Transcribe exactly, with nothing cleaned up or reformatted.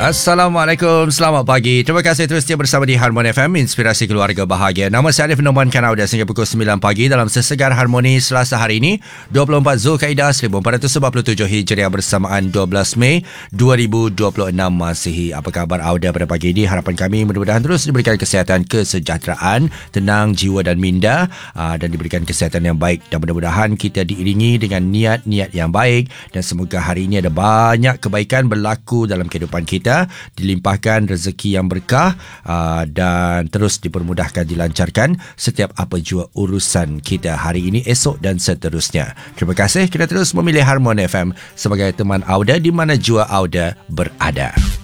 Assalamualaikum, selamat pagi. Terima kasih terus setia bersama di Harmoni F M, Inspirasi Keluarga Bahagia. Nama saya Arif Noman Kanauda sehingga pukul sembilan pagi dalam Sesegar Harmoni Selasa hari ini, dua puluh empat Zulkaidah seribu empat ratus empat puluh tujuh Hijriah bersamaan dua belas Mei dua ribu dua puluh enam Masihi. Apa khabar Auda pada pagi ini? Harapan kami mudah-mudahan terus diberikan kesihatan, kesejahteraan, tenang jiwa dan minda dan diberikan kesihatan yang baik, dan mudah-mudahan kita diiringi dengan niat-niat yang baik dan semoga hari ini ada banyak kebaikan berlaku dalam kehidupan kita, dilimpahkan rezeki yang berkah aa, dan terus dipermudahkan, dilancarkan setiap apa jua urusan kita hari ini, esok dan seterusnya. Terima kasih kerana terus memilih Harmoni F M sebagai teman Auda di mana jua Auda berada.